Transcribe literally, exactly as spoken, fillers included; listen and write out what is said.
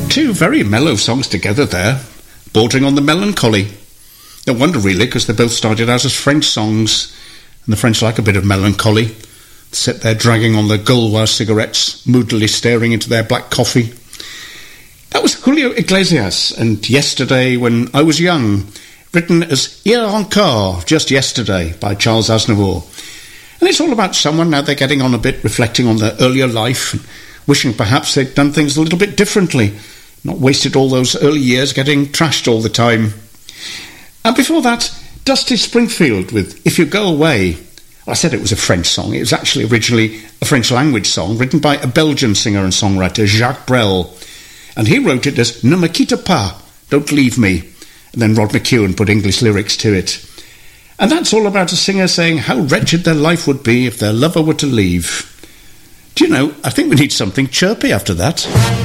Two very mellow songs together there, bordering on the melancholy. No wonder really, because they both started out as French songs, and the French like a bit of melancholy. They sit there dragging on their Gaulois cigarettes, moodily staring into their black coffee. That was Julio Iglesias, and Yesterday When I Was Young, written as Hier Encore, Just Yesterday, by Charles Aznavour. And it's all about someone, now they're getting on a bit, reflecting on their earlier life, wishing perhaps they'd done things a little bit differently, not wasted all those early years getting trashed all the time. And before that, Dusty Springfield with If You Go Away. Well, I said it was a French song. It was actually originally a French language song written by a Belgian singer and songwriter, Jacques Brel. And he wrote it as Ne me quitte pas, Don't Leave Me. And then Rod McEwen put English lyrics to it. And that's all about a singer saying how wretched their life would be if their lover were to leave. Do you know, I think we need something chirpy after that.